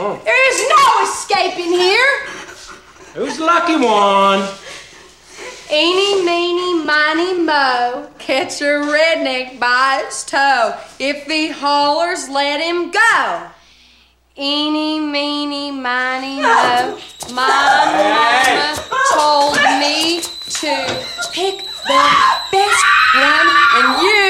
Oh. There is no escaping here. Who's the lucky one? Eeny, meeny, miny, mo, catch a redneck by its toe. If he hollers, let him go. Eeny, meeny, miny, mo, my